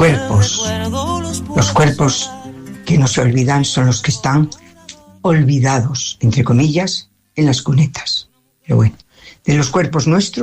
cuerpos. Los cuerpos que no se olvidan son los que están olvidados, entre comillas, en las cunetas. Pero bueno, de los cuerpos nuestros